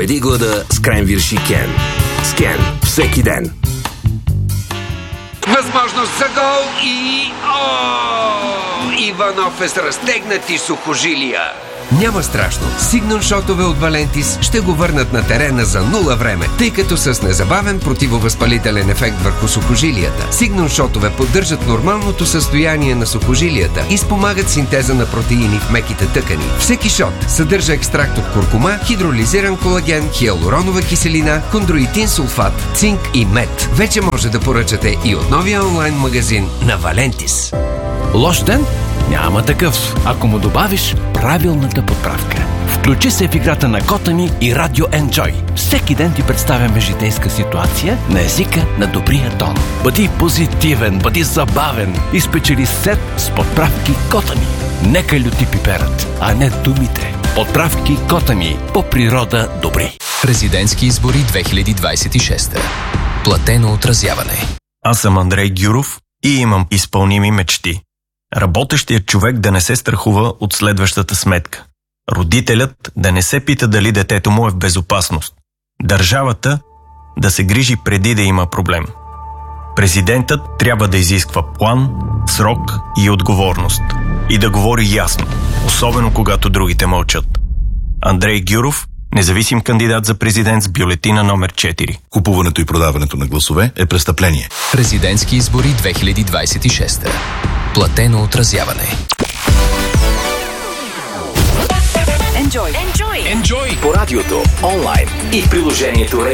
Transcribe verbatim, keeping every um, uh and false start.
Победи глада с Кренвирш и Кен. С Кен всеки ден. Възможност за гол и... О! Иванов е с разтегнати сухожилия. Няма страшно. Сигнал шотове от Валентис ще го върнат на терена за нула време, тъй като с незабавен противовъзпалителен ефект върху сухожилията. Сигнал шотове поддържат нормалното състояние на сухожилията и спомагат синтеза на протеини в меките тъкани. Всеки шот съдържа екстракт от куркума, хидролизиран колаген, хиалуронова киселина, хондроитин сулфат, цинк и мед. Вече може да поръчате и от новия онлайн магазин на Валентис. Лош ден? Няма такъв, ако му добавиш правилната подправка. Включи се в играта на Котами и Радио Enjoy. Всеки ден ти представяме житейска ситуация на езика на добрия тон. Бъди позитивен, бъди забавен и спечели сет с подправки Котами. Нека люти пиперът, а не думите. Подправки Котами. По природа добри. Президентски избори две хиляди двадесет и шеста. Платено отразяване. Аз съм Андрей Гюров и имам изпълними мечти. Работещият човек да не се страхува от следващата сметка. Родителят да не се пита дали детето му е в безопасност. Държавата да се грижи преди да има проблем. Президентът трябва да изисква план, срок и отговорност. И да говори ясно, особено когато другите мълчат. Андрей Гюров, независим кандидат за президент с бюлетина номер четири. Купуването и продаването на гласове е престъпление. Президентски избори две хиляди двадесет и шеста. Платено отразяване. Enjoy. Enjoy. Enjoy по радиото, онлайн и в приложението